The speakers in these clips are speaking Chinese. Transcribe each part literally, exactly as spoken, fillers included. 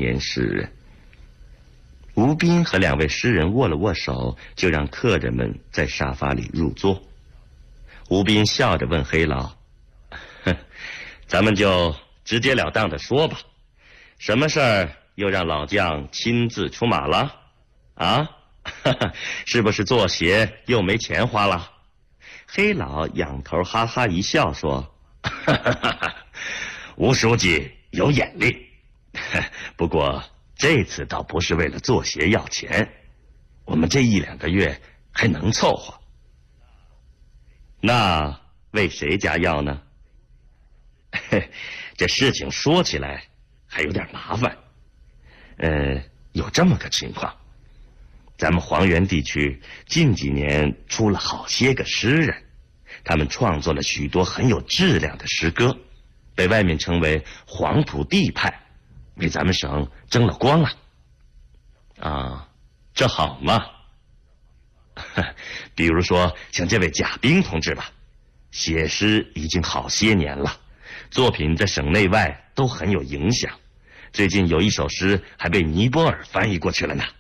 年诗人。吴斌和两位诗人握了握手，就让客人们在沙发里入座。吴斌笑着问黑老：“哼，咱们就直截了当的说吧，什么事儿又让老将亲自出马了？啊，是不是做鞋又没钱花了？”黑老仰头哈哈一笑说：“吴书记有眼力，不过这次倒不是为了做鞋要钱，我们这一两个月还能凑合。那为谁家要呢？这事情说起来还有点麻烦。呃，有这么个情况，咱们黄原地区近几年出了好些个诗人，他们创作了许多很有质量的诗歌，被外面称为黄土地派，为咱们省争了光啊！啊，这好嘛！比如说像这位贾冰同志吧，写诗已经好些年了，作品在省内外都很有影响。最近有一首诗还被尼泊尔翻译过去了呢。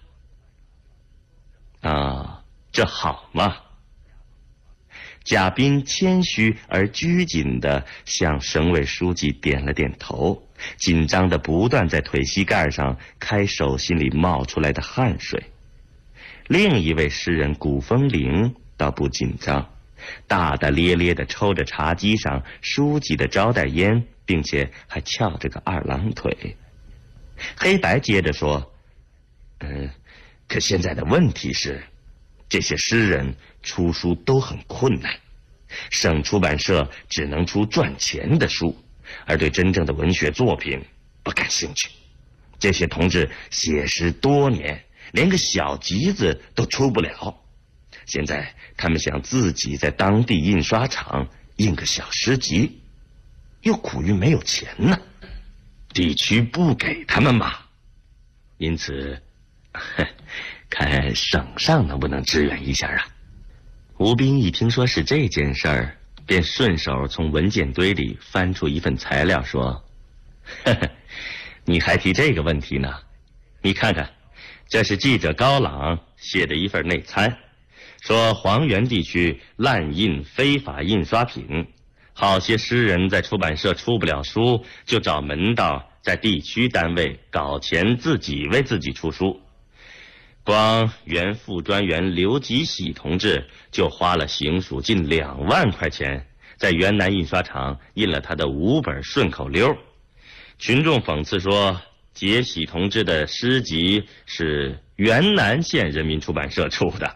啊，这好嘛！贾冰谦虚而拘谨地向省委书记点了点头，紧张地不断在腿膝盖上开手心里冒出来的汗水。另一位诗人古风铃倒不紧张，大大咧咧地抽着茶几上书记的招待烟，并且还翘着个二郎腿。黑白接着说：“嗯，可现在的问题是，这些诗人出书都很困难，省出版社只能出赚钱的书，而对真正的文学作品不感兴趣。这些同志写诗多年，连个小集子都出不了。现在他们想自己在当地印刷厂印个小诗集，又苦于没有钱呢，地区不给他们嘛。因此，看省上能不能支援一下啊。”吴斌一听说是这件事儿，便顺手从文件堆里翻出一份材料说：“呵呵，你还提这个问题呢？你看看，这是记者高朗写的一份内参，说黄原地区滥印非法印刷品，好些诗人在出版社出不了书，就找门道在地区单位搞钱，自己为自己出书。光原副专员刘吉喜同志就花了行署近两万块钱，在原南印刷厂印了他的五本顺口溜。群众讽刺说，杰喜同志的诗集是原南县人民出版社出的。”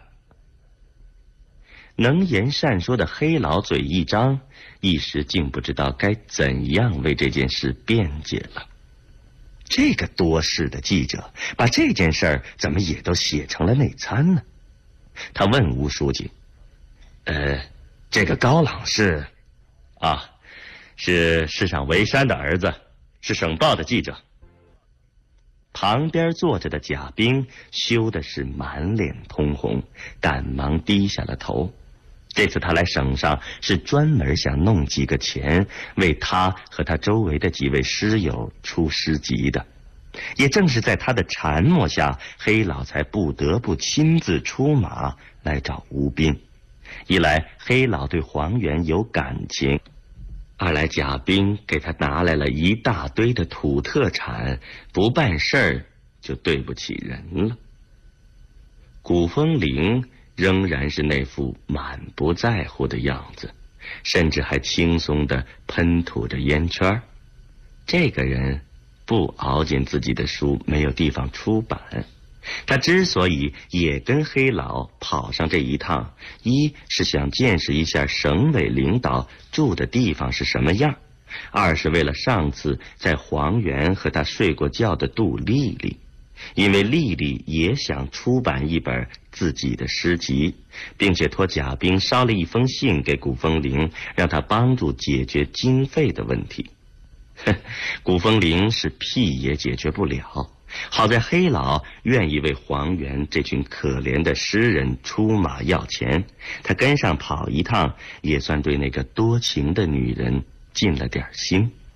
能言善说的黑老嘴一张，一时竟不知道该怎样为这件事辩解了。这个多事的记者把这件事儿怎么也都写成了内参呢？他问吴书记：“呃，这个高朗是？啊，是市长维山的儿子，是省报的记者。”旁边坐着的贾冰羞的是满脸通红，赶忙低下了头。这次他来省上是专门想弄几个钱，为他和他周围的几位诗友出诗集的。也正是在他的缠磨下，黑老才不得不亲自出马来找吴斌。一来黑老对黄原有感情，二来贾冰给他拿来了一大堆的土特产，不办事儿就对不起人了。古风铃仍然是那副满不在乎的样子，甚至还轻松地喷吐着烟圈。这个人不熬紧自己的书没有地方出版，他之所以也跟黑老跑上这一趟，一是想见识一下省委领导住的地方是什么样，二是为了上次在黄原和他睡过觉的杜丽丽，因为丽丽也想出版一本自己的诗集，并且托贾冰捎了一封信给古风铃，让他帮助解决经费的问题。哼，古风铃是屁也解决不了，好在黑老愿意为黄原这群可怜的诗人出马要钱，他跟上跑一趟，也算对那个多情的女人尽了点心。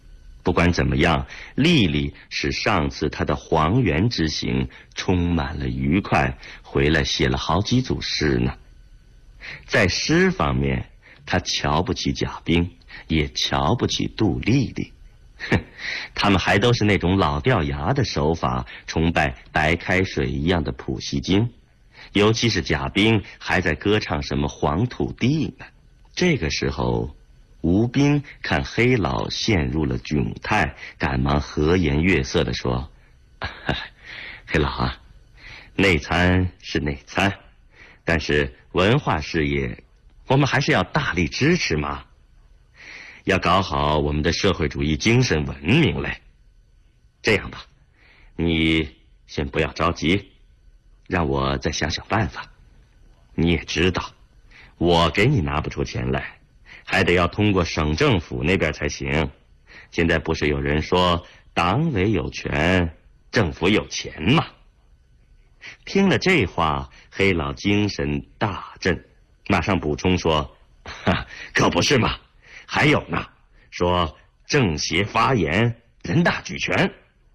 不管怎么样，丽丽使上次她的黄原之行充满了愉快，回来写了好几组诗呢。在诗方面，她瞧不起贾冰，也瞧不起杜丽丽。哼，他们还都是那种老掉牙的手法，崇拜白开水一样的普希金。尤其是贾冰还在歌唱什么黄土地呢。这个时候，吴斌看黑老陷入了窘态，赶忙和颜悦色地说：“黑老啊，内参是内参，但是文化事业，我们还是要大力支持嘛。要搞好我们的社会主义精神文明嘞。这样吧，你先不要着急，让我再想想办法。你也知道，我给你拿不出钱来，还得要通过省政府那边才行。现在不是有人说党委有权，政府有钱吗？”听了这话，黑老精神大振，马上补充说：“哈，可不是嘛，还有呢，说政协发言，人大举权。”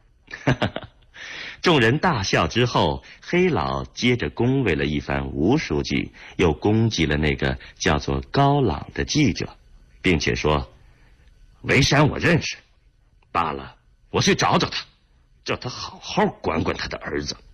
众人大笑之后，黑老接着恭维了一番吴书记，又攻击了那个叫做高朗的记者，并且说：“维山我认识，罢了，我去找找他，叫他好好管管他的儿子。”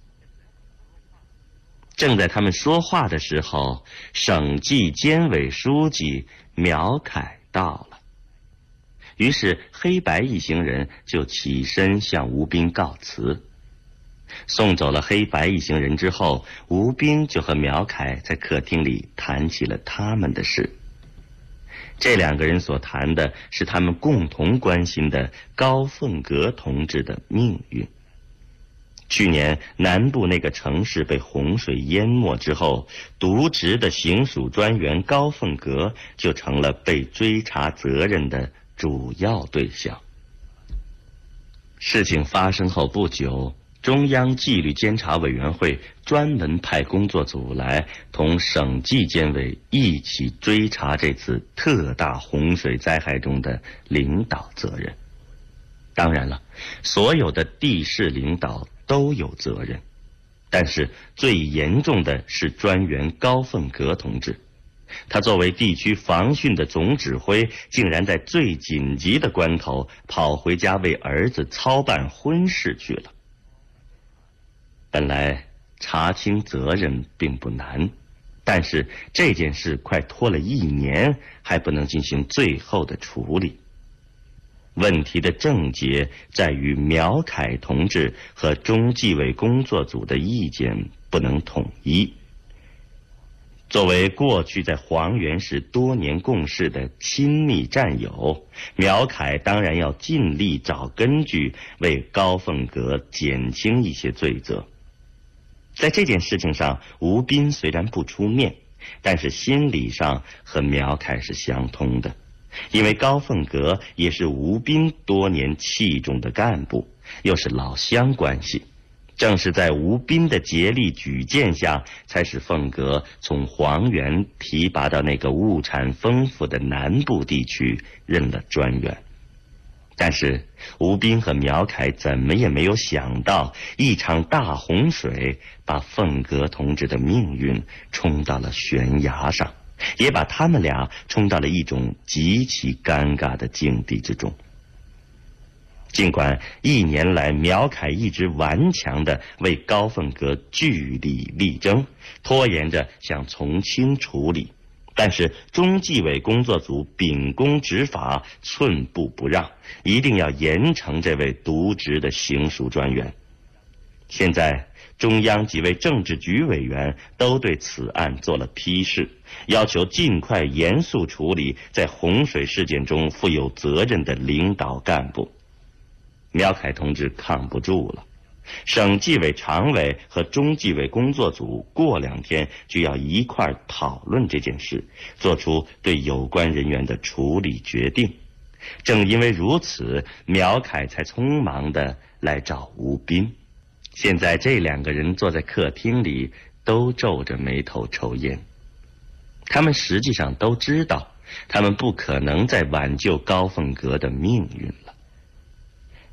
正在他们说话的时候，省纪监委书记苗凯到了。于是黑白一行人就起身向吴斌告辞。送走了黑白一行人之后，吴斌就和苗凯在客厅里谈起了他们的事。这两个人所谈的是他们共同关心的高凤阁同志的命运。去年南部那个城市被洪水淹没之后，渎职的行署专员高凤阁就成了被追查责任的主要对象。事情发生后不久，中央纪律监察委员会专门派工作组来同省纪监委一起追查这次特大洪水灾害中的领导责任。当然了，所有的地市领导都有责任，但是最严重的是专员高凤阁同志。他作为地区防汛的总指挥，竟然在最紧急的关头跑回家为儿子操办婚事去了。本来查清责任并不难，但是这件事快拖了一年，还不能进行最后的处理。问题的症结在于苗凯同志和中纪委工作组的意见不能统一。作为过去在黄原市多年共事的亲密战友，苗凯当然要尽力找根据，为高凤阁减轻一些罪责。在这件事情上，吴斌虽然不出面，但是心理上和苗凯是相通的。因为高凤阁也是吴斌多年器重的干部，又是老乡关系，正是在吴斌的竭力举荐下，才使凤阁从黄原提拔到那个物产丰富的南部地区任了专员。但是吴斌和苗凯怎么也没有想到，一场大洪水把凤阁同志的命运冲到了悬崖上，也把他们俩冲到了一种极其尴尬的境地之中。尽管一年来苗凯一直顽强地为高凤阁据理力争，拖延着想从轻处理，但是中纪委工作组秉公执法，寸步不让，一定要严惩这位渎职的行署专员。现在中央几位政治局委员都对此案做了批示，要求尽快严肃处理在洪水事件中负有责任的领导干部。苗凯同志抗不住了，省纪委常委和中纪委工作组过两天就要一块讨论这件事，做出对有关人员的处理决定。正因为如此，苗凯才匆忙地来找吴斌。现在这两个人坐在客厅里，都皱着眉头抽烟。他们实际上都知道，他们不可能再挽救高凤阁的命运了。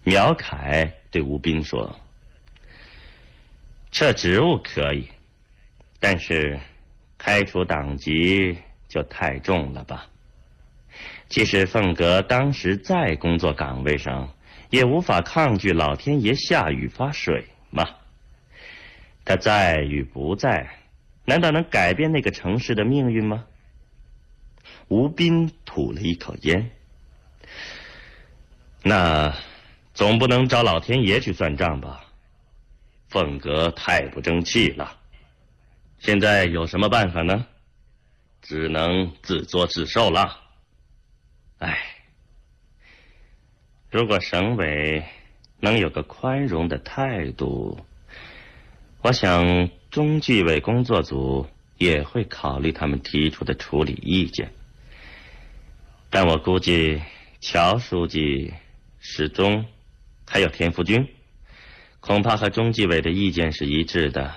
苗凯对吴斌说：“撤职务可以，但是开除党籍就太重了吧？即使凤阁当时在工作岗位上，也无法抗拒老天爷下雨发水嘛。他在与不在，难道能改变那个城市的命运吗？”吴斌吐了一口烟。那总不能找老天爷去算账吧？凤阁太不争气了。现在有什么办法呢？只能自作自受了。唉，如果省委能有个宽容的态度，我想中纪委工作组也会考虑他们提出的处理意见。但我估计乔书记、史忠还有田福军恐怕和中纪委的意见是一致的。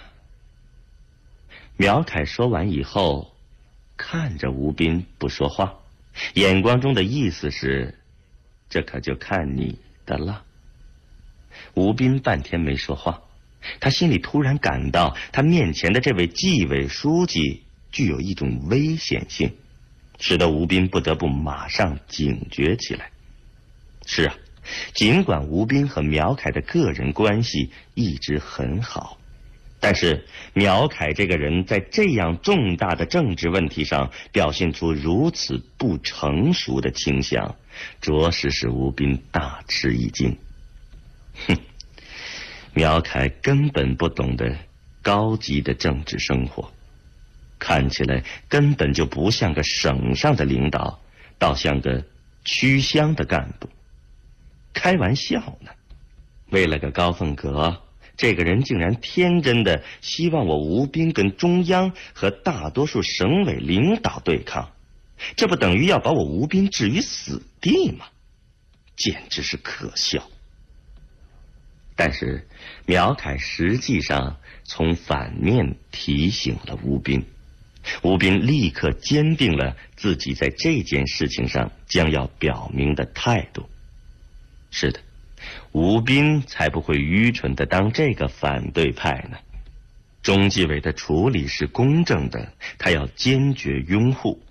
苗凯说完以后，看着吴斌不说话，眼光中的意思是：这可就看你的了。吴斌半天没说话，他心里突然感到，他面前的这位纪委书记具有一种危险性，使得吴斌不得不马上警觉起来。是啊，尽管吴斌和苗凯的个人关系一直很好，但是苗凯这个人在这样重大的政治问题上表现出如此不成熟的倾向，着实使吴斌大吃一惊。哼，苗凯根本不懂得高级的政治生活，看起来根本就不像个省上的领导，倒像个区乡的干部。开玩笑呢，为了个高凤阁，这个人竟然天真的希望我吴斌跟中央和大多数省委领导对抗，这不等于要把我吴斌置于死地吗？简直是可笑。但是苗凯实际上从反面提醒了吴斌，吴斌立刻坚定了自己在这件事情上将要表明的态度。是的，吴斌才不会愚蠢的当这个反对派呢。中纪委的处理是公正的，他要坚决拥护。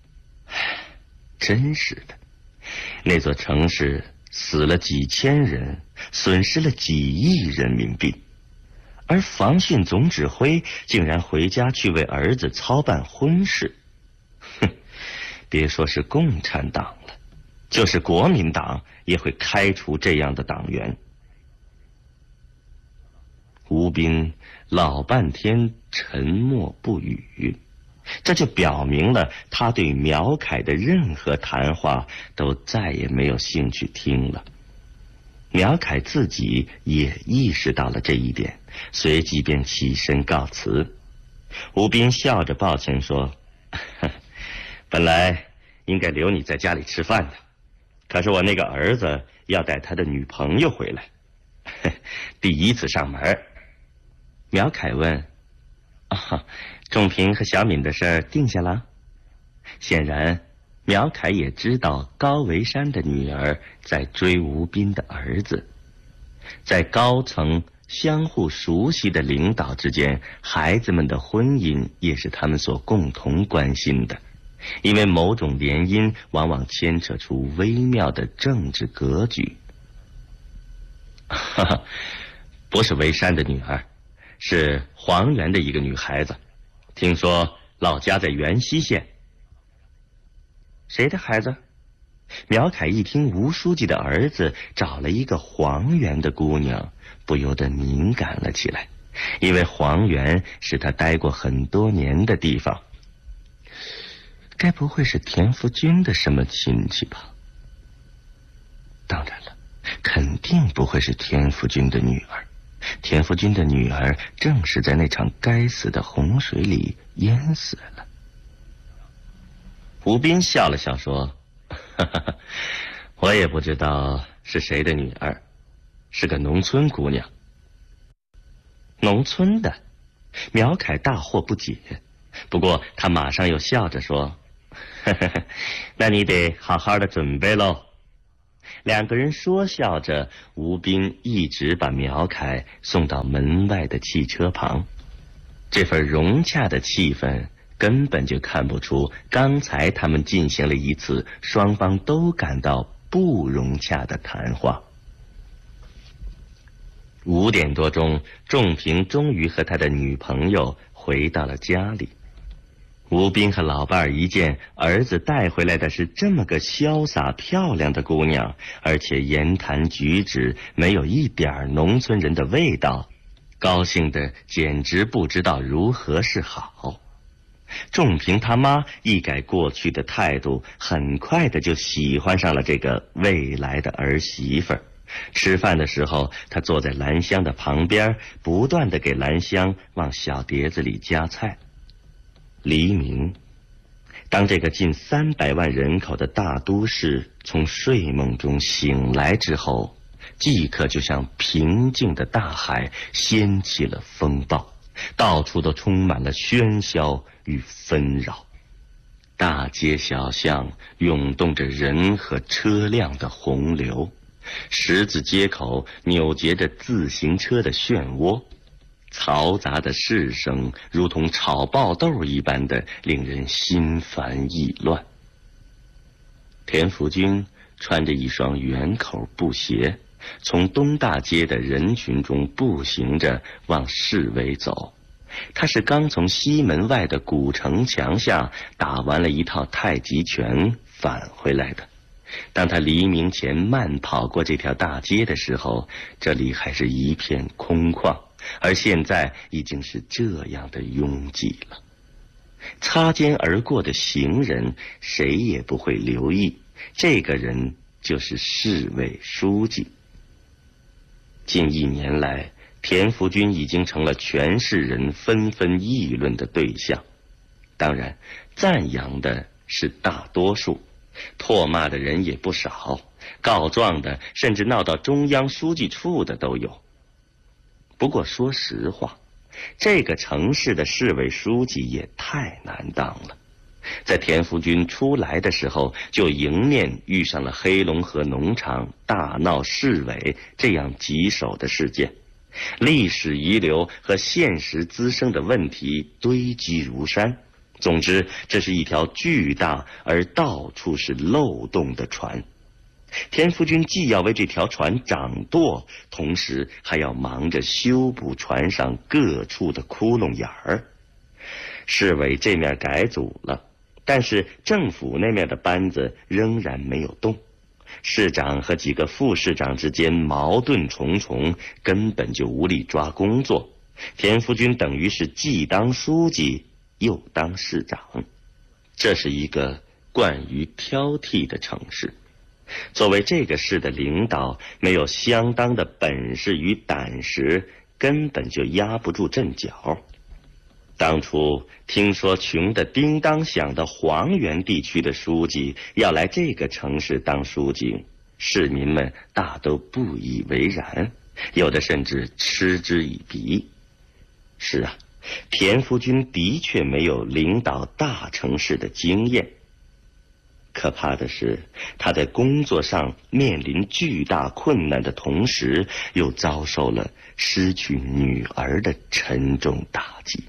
真是的，那座城市死了几千人，损失了几亿人民币，而防汛总指挥竟然回家去为儿子操办婚事。哼，别说是共产党了，就是国民党也会开除这样的党员。吴斌老半天沉默不语，这就表明了他对苗凯的任何谈话都再也没有兴趣听了。苗凯自己也意识到了这一点，随即便起身告辞。吴斌笑着抱歉说：“本来应该留你在家里吃饭的，可是我那个儿子要带他的女朋友回来，第一次上门。”苗凯问：“啊，仲平和小敏的事儿定下了？”显然苗凯也知道高维山的女儿在追吴斌的儿子。在高层相互熟悉的领导之间，孩子们的婚姻也是他们所共同关心的，因为某种联姻往往牵扯出微妙的政治格局。哈哈，不是维山的女儿，是黄原的一个女孩子，听说老家在元溪县。谁的孩子？苗凯一听吴书记的儿子找了一个黄原的姑娘，不由得敏感了起来，因为黄原是他待过很多年的地方。该不会是田福军的什么亲戚吧？当然了，肯定不会是田福军的女儿。田福军的女儿正是在那场该死的洪水里淹死了。吴斌笑了笑说：“哈哈，我也不知道是谁的女儿，是个农村姑娘。”农村的？苗凯大惑不解，不过他马上又笑着说：“呵呵呵，那你得好好的准备喽。 两个人说笑着，吴斌一直把苗凯送到门外的汽车旁。这份融洽的气氛根本就看不出刚才他们进行了一次双方都感到不融洽的谈话。五点多钟，仲平终于和他的女朋友回到了家里。吴斌和老伴儿一见儿子带回来的是这么个潇洒漂亮的姑娘，而且言谈举止没有一点农村人的味道，高兴的简直不知道如何是好。仲平他妈一改过去的态度，很快的就喜欢上了这个未来的儿媳妇儿。吃饭的时候，他坐在兰香的旁边，不断的给兰香往小碟子里夹菜。黎明，当这个近三百万人口的大都市从睡梦中醒来之后，即刻就像平静的大海掀起了风暴，到处都充满了喧嚣与纷扰。大街小巷涌动着人和车辆的洪流，十字街口扭结着自行车的漩涡，嘈杂的市声如同炒爆豆一般的令人心烦意乱。田福军穿着一双圆口布鞋，从东大街的人群中步行着往市委走。他是刚从西门外的古城墙下打完了一套太极拳返回来的。当他黎明前慢跑过这条大街的时候，这里还是一片空旷，而现在已经是这样的拥挤了。擦肩而过的行人谁也不会留意，这个人就是市委书记。近一年来，田福军已经成了全市人纷纷议论的对象，当然赞扬的是大多数，唾骂的人也不少，告状的甚至闹到中央书记处的都有。不过说实话，这个城市的市委书记也太难当了。在田福军出来的时候，就迎面遇上了黑龙河农场大闹市委这样棘手的事件，历史遗留和现实滋生的问题堆积如山。总之，这是一条巨大而到处是漏洞的船。田福军既要为这条船掌舵，同时还要忙着修补船上各处的窟窿眼儿。市委这面改组了，但是政府那面的班子仍然没有动。市长和几个副市长之间矛盾重重，根本就无力抓工作。田福军等于是既当书记又当市长，这是一个惯于挑剔的城市。作为这个市的领导，没有相当的本事与胆识，根本就压不住阵脚。当初听说穷得叮当响的黄原地区的书记要来这个城市当书记，市民们大都不以为然，有的甚至嗤之以鼻。是啊，田福军的确没有领导大城市的经验。可怕的是，他在工作上面临巨大困难的同时，又遭受了失去女儿的沉重打击。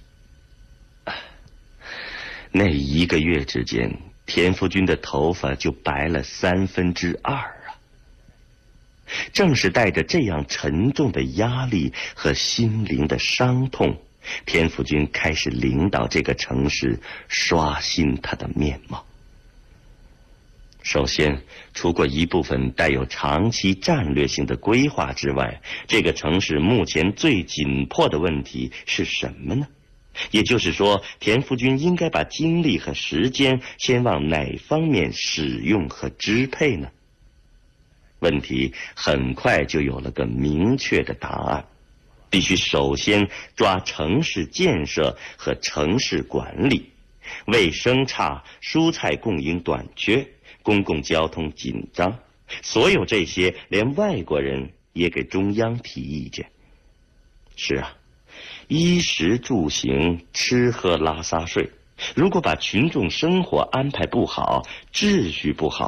那一个月之间，田福军的头发就白了三分之二啊！正是带着这样沉重的压力和心灵的伤痛，田福军开始领导这个城市，刷新它的面貌。首先，除过一部分带有长期战略性的规划之外，这个城市目前最紧迫的问题是什么呢？也就是说，田福军应该把精力和时间先往哪方面使用和支配呢？问题很快就有了个明确的答案，必须首先抓城市建设和城市管理。卫生差，蔬菜供应短缺，公共交通紧张，所有这些连外国人也给中央提意见。是啊，衣食住行，吃喝拉撒睡，如果把群众生活安排不好，秩序不好，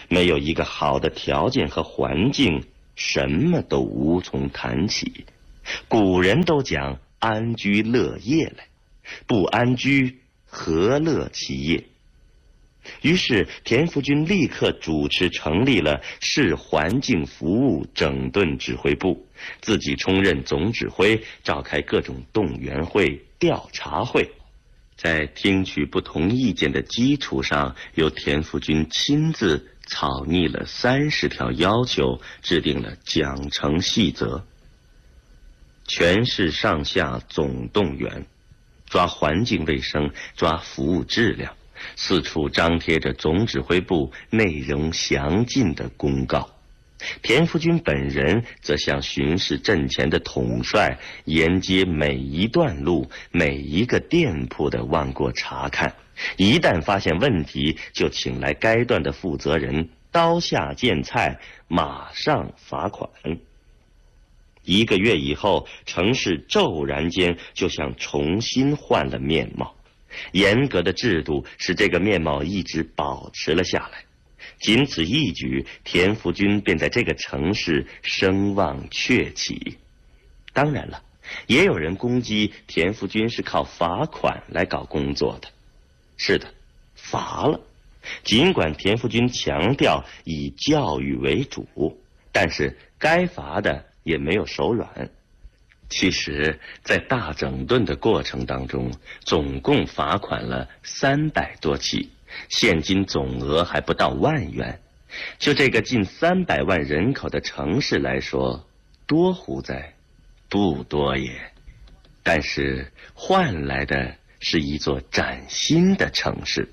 没有一个好的条件和环境，什么都无从谈起。古人都讲安居乐业来，不安居，何乐其业？于是田福军立刻主持成立了市环境服务整顿指挥部，自己充任总指挥，召开各种动员会、调查会。在听取不同意见的基础上，由田福军亲自草拟了三十条要求，制定了奖惩细则。全市上下总动员，抓环境卫生，抓服务质量，四处张贴着总指挥部内容详尽的公告。田福军本人则像巡视阵前的统帅，沿街每一段路、每一个店铺的望过查看，一旦发现问题，就请来该段的负责人，刀下见菜，马上罚款。一个月以后，城市骤然间就像重新换了面貌，严格的制度使这个面貌一直保持了下来。仅此一举，田福军便在这个城市声望鹊起。当然了，也有人攻击田福军是靠罚款来搞工作的。是的，罚了。尽管田福军强调以教育为主，但是该罚的也没有手软。其实在大整顿的过程当中，总共罚款了三百多起，现金总额还不到万元。就这个近三百万人口的城市来说，多乎哉？不多也。但是换来的是一座崭新的城市。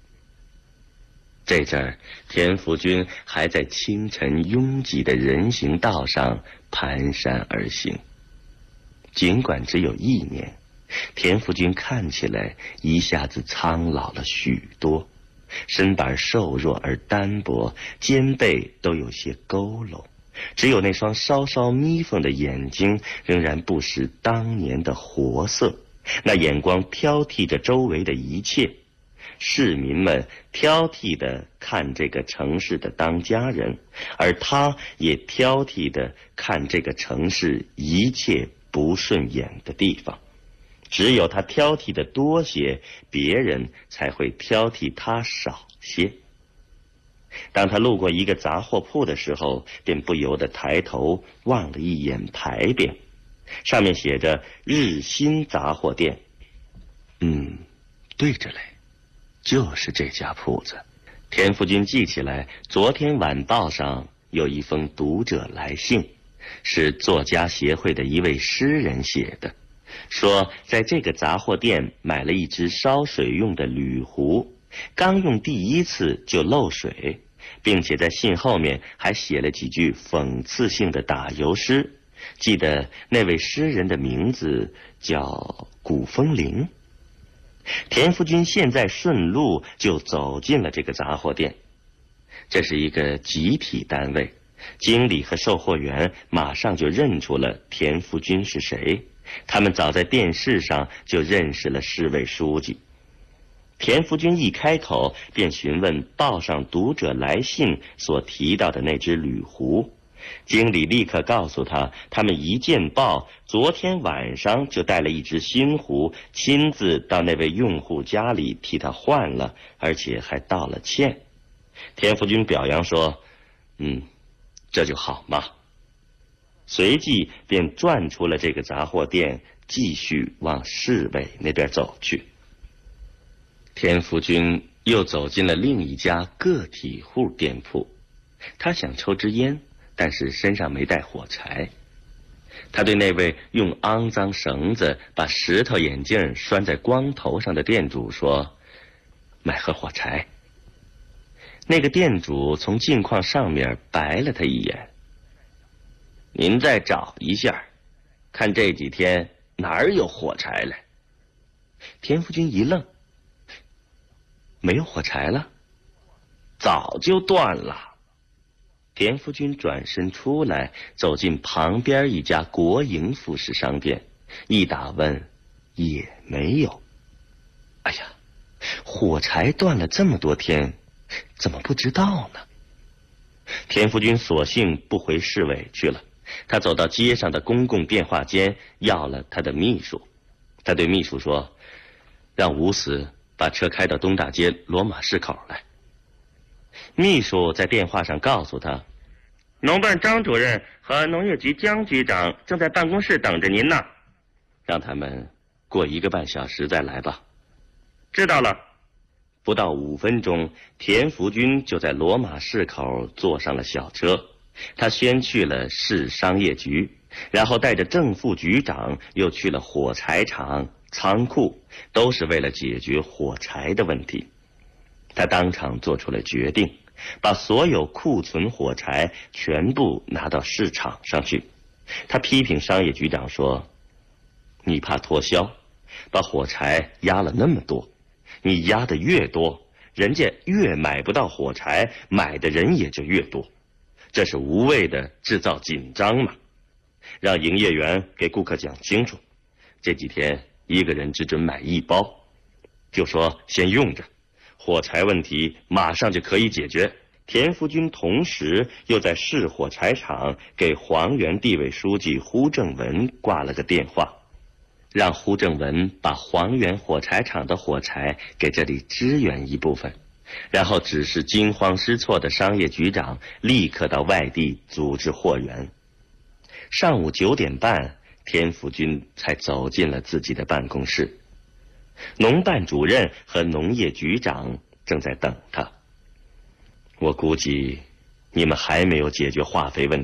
这阵儿，田福军还在清晨拥挤的人行道上蹒跚而行。尽管只有一年，田福军看起来一下子苍老了许多，身板瘦弱而单薄，肩背都有些佝偻，只有那双稍稍眯缝的眼睛仍然不失当年的活色，那眼光挑剔着周围的一切。市民们挑剔地看这个城市的当家人，而他也挑剔地看这个城市一切不顺眼的地方。只有他挑剔的多些，别人才会挑剔他少些。当他路过一个杂货铺的时候，便不由得抬头望了一眼牌匾，上面写着日新杂货店。嗯，对着嘞，就是这家铺子。田福军记起来，昨天晚报上有一封读者来信，是作家协会的一位诗人写的，说在这个杂货店买了一只烧水用的铝壶，刚用第一次就漏水，并且在信后面还写了几句讽刺性的打油诗。记得那位诗人的名字叫古风铃。田福军现在顺路就走进了这个杂货店。这是一个集体单位，经理和售货员马上就认出了田福军是谁，他们早在电视上就认识了市委书记。田福军一开口便询问报上读者来信所提到的那只铝壶，经理立刻告诉他，他们一见报，昨天晚上就带了一只新壶，亲自到那位用户家里替他换了，而且还道了歉。田福军表扬说，嗯，这就好嘛。随即便转出了这个杂货店，继续往市委那边走去。田福军又走进了另一家个体户店铺，他想抽支烟，但是身上没带火柴。他对那位用肮脏绳子把石头眼镜拴在光头上的店主说，买盒火柴。那个店主从镜框上面白了他一眼，您再找一下，看这几天哪儿有火柴来。田福军一愣，没有火柴了？早就断了。田福军转身出来，走进旁边一家国营服饰商店，一打问也没有。哎呀，火柴断了这么多天，怎么不知道呢？ 田福军索性不回市委去了，他走到街上的公共电话间，要了他的秘书。他对秘书说：“让吴死把车开到东大街罗马市口来。”秘书在电话上告诉他：“农办张主任和农业局江局长正在办公室等着您呢，让他们过一个半小时再来吧。”知道了。不到五分钟，田福军就在罗马市口坐上了小车。他先去了市商业局，然后带着正副局长又去了火柴厂、仓库，都是为了解决火柴的问题。他当场做出了决定，把所有库存火柴全部拿到市场上去。他批评商业局长说：“你怕脱销，把火柴压了那么多，你压的越多，人家越买不到火柴，买的人也就越多，这是无谓的制造紧张嘛。让营业员给顾客讲清楚，这几天一个人只准买一包，就说先用着，火柴问题马上就可以解决。”田福军同时又在市火柴厂给黄原地委书记胡正文挂了个电话，让胡正文把黄原火柴厂的火柴给这里支援一部分，然后指示惊慌失措的商业局长立刻到外地组织货源。上午九点半，田福军才走进了自己的办公室，农办主任和农业局长正在等他。我估计你们还没有解决化肥问题。